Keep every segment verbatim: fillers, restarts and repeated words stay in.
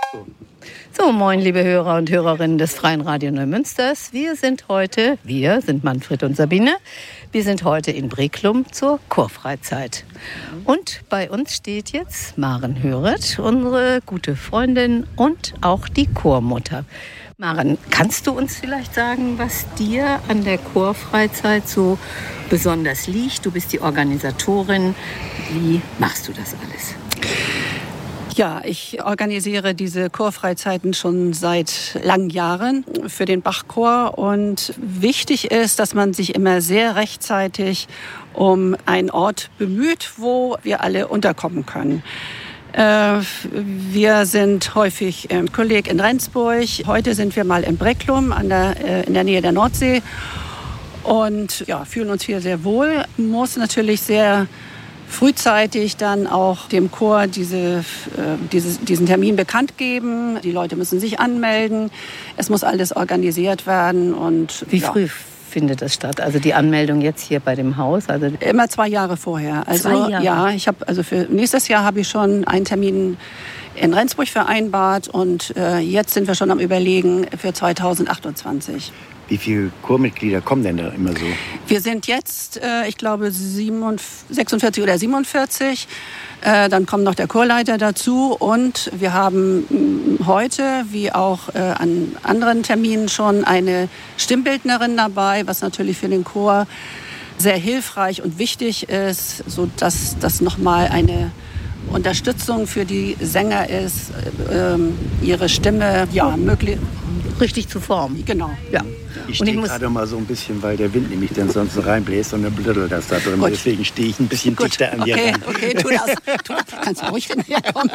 So, moin, liebe Hörer und Hörerinnen des Freien Radio Neumünsters. Wir sind heute, wir sind Manfred und Sabine, wir sind heute in Breklum zur Chorfreizeit. Und bei uns steht jetzt Maren Höret, unsere gute Freundin und auch die Chormutter. Maren, kannst du uns vielleicht sagen, was dir an der Chorfreizeit so besonders liegt? Du bist die Organisatorin. Wie machst du das alles? Ja, ich organisiere diese Chorfreizeiten schon seit langen Jahren für den Bachchor. Und wichtig ist, dass man sich immer sehr rechtzeitig um einen Ort bemüht, wo wir alle unterkommen können. Äh, wir sind häufig im Kolleg in Rendsburg. Heute sind wir mal in Breklum an der, äh, in der Nähe der Nordsee. Und ja, fühlen uns hier sehr wohl. Muss natürlich sehr frühzeitig dann auch dem Chor diese, äh, dieses, diesen Termin bekannt geben. Die Leute müssen sich anmelden. Es muss alles organisiert werden. Und, Wie ja. früh findet das statt? Also die Anmeldung jetzt hier bei dem Haus? Also Immer zwei Jahre vorher. Also, zwei Jahre? Ja, ich habe also für nächstes Jahr habe ich schon einen Termin in Rendsburg vereinbart. Und äh, jetzt sind wir schon am Überlegen für zweitausendachtundzwanzig. Wie viele Chormitglieder kommen denn da immer so? Wir sind jetzt, äh, ich glaube, sechsundvierzig oder siebenundvierzig. Äh, dann kommt noch der Chorleiter dazu. Und wir haben mh, heute, wie auch äh, an anderen Terminen schon, eine Stimmbildnerin dabei, was natürlich für den Chor sehr hilfreich und wichtig ist, sodass das nochmal eine Unterstützung für die Sänger ist, äh, ihre Stimme ja, möglich richtig zu formen. Genau. Ja. Ich Und ich stehe muss gerade mal so ein bisschen, weil der Wind nämlich dann sonst so reinbläst und dann blödelt das da drin. Gut. Deswegen stehe ich ein bisschen Gut. dichter an dir Okay, ran. okay, tu das. Tu, kannst du ruhig hinterherkommen.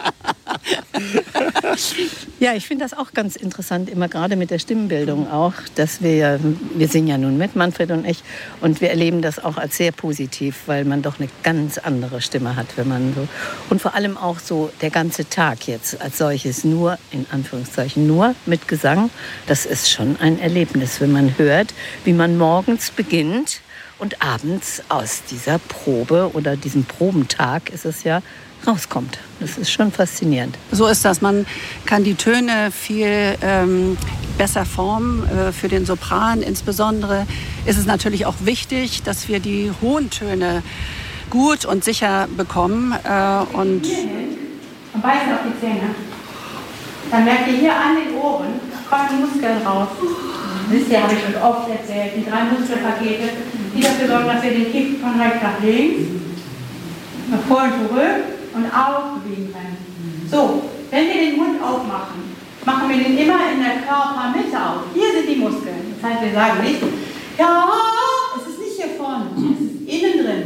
Ja, ich finde das auch ganz interessant, immer gerade mit der Stimmbildung auch, dass wir, wir singen ja nun mit, Manfred und ich, und wir erleben das auch als sehr positiv, weil man doch eine ganz andere Stimme hat, wenn man so, und vor allem auch so der ganze Tag jetzt als solches nur, in Anführungszeichen, nur mit Gesang, das ist schon ein Erlebnis, wenn man hört, wie man morgens beginnt und abends aus dieser Probe oder diesem Probentag ist es ja, rauskommt. Das ist schon faszinierend. So ist das. Man kann die Töne viel ähm, besser formen. Äh, für den Sopran insbesondere ist es natürlich auch wichtig, dass wir die hohen Töne gut und sicher bekommen. Äh, und und beißen auf die Zähne. Dann merkt ihr hier an den Ohren, kommen die Muskeln raus. Wisst ihr, habe ich schon oft erzählt, die drei Muskelpakete, die dafür sorgen, dass wir den Kick von rechts nach links, nach vor und zurück und aufbewegen können. So, wenn wir den Mund aufmachen, machen wir den immer in der Körpermitte auf. Hier sind die Muskeln. Das heißt, wir sagen nicht, ja, es ist nicht hier vorne, es ist innen drin.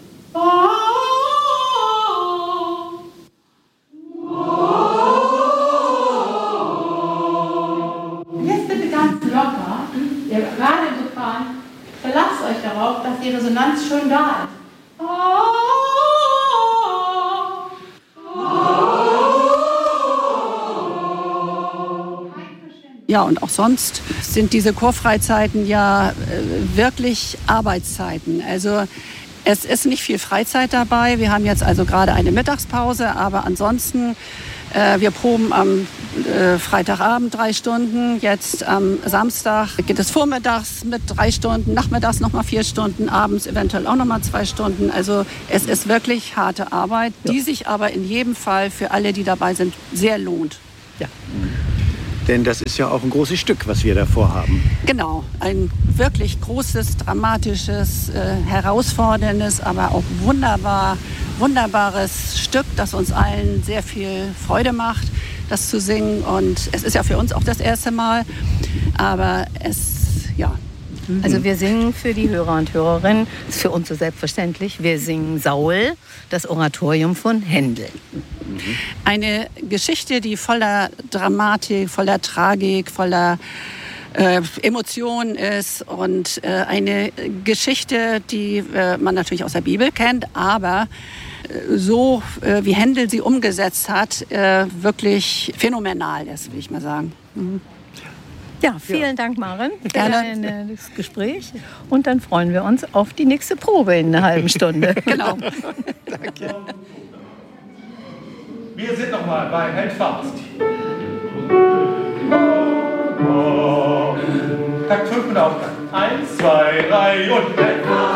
Jetzt bitte ganz locker, ihr gerade im Sopran, verlasst euch darauf, dass die Resonanz schon da ist. Ja, und auch sonst sind diese Chorfreizeiten ja äh, wirklich Arbeitszeiten. Also es ist nicht viel Freizeit dabei. Wir haben jetzt also gerade eine Mittagspause, aber ansonsten, äh, wir proben am äh, Freitagabend drei Stunden. Jetzt am Samstag geht es vormittags mit drei Stunden, nachmittags nochmal vier Stunden, abends eventuell auch nochmal zwei Stunden. Also es ist wirklich harte Arbeit, die sich aber in jedem Fall für alle, die dabei sind, sehr lohnt. Ja. Denn das ist ja auch ein großes Stück, was wir da vorhaben. Genau, ein wirklich großes, dramatisches, äh, herausforderndes, aber auch wunderbar, wunderbares Stück, das uns allen sehr viel Freude macht, das zu singen. Und es ist ja für uns auch das erste Mal, aber es, ja. Also wir singen für die Hörer und Hörerinnen, das ist für uns so selbstverständlich, wir singen Saul, das Oratorium von Händel. Eine Geschichte, die voller Dramatik, voller Tragik, voller äh, Emotionen ist und äh, eine Geschichte, die äh, man natürlich aus der Bibel kennt, aber äh, so äh, wie Händel sie umgesetzt hat, äh, wirklich phänomenal ist, will ich mal sagen. Mhm. Ja, vielen Dank, Maren, für Gerne. das Gespräch. Und dann freuen wir uns auf die nächste Probe in einer halben Stunde. Genau. Danke. Wir sind nochmal bei Held Faust. Takt fünf mit Auftakt. Eins, zwei, drei und...